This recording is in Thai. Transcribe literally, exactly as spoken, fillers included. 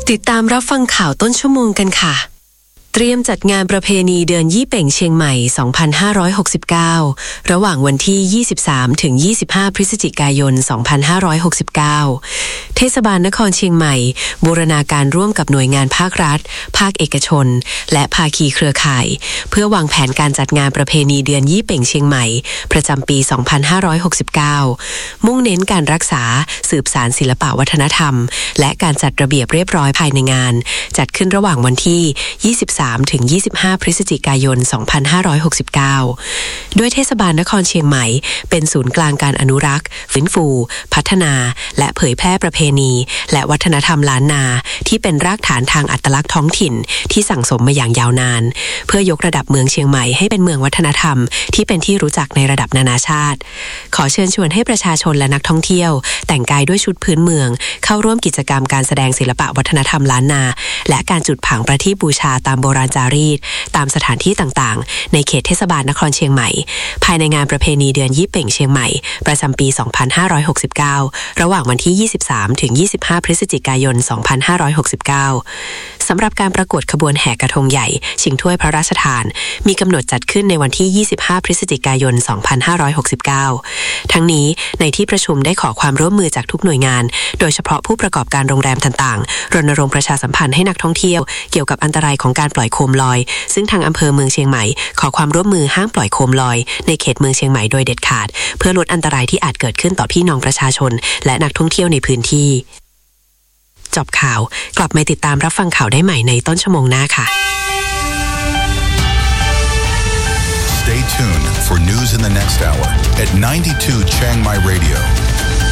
ติดตามรับฟังข่าวต้นชั่วโมงกันค่ะเตรียมจัดงานประเพณีเดือนยี่เป่งเชียงใหม่ สองพันห้าร้อยหกสิบเก้า ระหว่างวันที่ ยี่สิบสาม ถึง ยี่สิบห้า พฤศจิกายน สองพันห้าร้อยหกสิบเก้า เทศบาลนครเชียงใหม่บูรณาการร่วมกับหน่วยงานภาครัฐ ภาคเอกชน และภาคีเครือข่ายเพื่อวางแผนการจัดงานประเพณีเดือนยี่เป่งเชียงใหม่ประจำปี สองพันห้าร้อยหกสิบเก้า มุ่งเน้นการรักษาสืบสานศิลปวัฒนธรรมและการจัดระเบียบเรียบร้อยภายในงานจัดขึ้นระหว่างวันที่ ยี่สิบสาม ถึง ยี่สิบห้า พฤศจิกายน สองพันห้าร้อยหกสิบเก้า ด้วยเทศบาลนครเชียงใหม่เป็นศูนย์กลางการอนุรักษ์ฟื้นฟูพัฒนาและเผยแพร่ประเพณีและวัฒนธรรมล้านนาที่เป็นรากฐานทางอัตลักษณ์ท้องถิ่นที่สั่งสมมาอย่างยาวนานเพื่อยกระดับเมืองเชียงใหม่ให้เป็นเมืองวัฒนธรรมที่เป็นที่รู้จักในระดับนานาชาติขอเชิญชวนให้ประชาชนและนักท่องเที่ยวแต่งกายด้วยชุดพื้นเมืองเข้าร่วมกิจกรรมการแสดงศิลปะวัฒนธรรมล้านนาและการจุดผางประทีปบูชาตามโบราณจารีตตามสถานที่ต่างๆในเขตเทศบาลนครเชียงใหม่ภายในงานประเพณีเดือนยี่เป่งเชียงใหม่ประจำปี สองพันห้าร้อยหกสิบเก้า ระหว่างวันที่ ยี่สิบสาม ถึง ยี่สิบห้า พฤศจิกายน สองพันห้าร้อยหกสิบเก้า สำหรับการประกวดขบวนแห่กระทงใหญ่ชิงถ้วยพระราชทานมีกำหนดจัดขึ้นในวันที่ ยี่สิบห้า พฤศจิกายน สองพันห้าร้อยหกสิบเก้า ทั้งนี้ในที่ประชุมได้ขอความร่วมมือจากทุกหน่วยงานโดยเฉพาะผู้ประกอบการโรงแรมต่างๆรณรงค์ประชาสัมพันธ์ให้นักท่องเที่ยวเกี่ยวกับอันตรายของการปล่อยโคมลอยซึ่งทางอำเภอเมืองเชียงใหม่ขอความร่วมมือห้ามปล่อยโคมลอยในเขตเมืองเชียงใหม่โดยเด็ดขาดเพื่อลดอันตรายที่อาจเกิดขึ้นต่อพี่น้องประชาชนและนักท่องเที่ยวในพื้นที่จบข่าวกลับมาติดตามรับฟังข่าวได้ใหม่ในต้นชั่วโมงหน้าค่ะ Stay tuned for news in the next hour at ninety-two Chiang Mai Radio.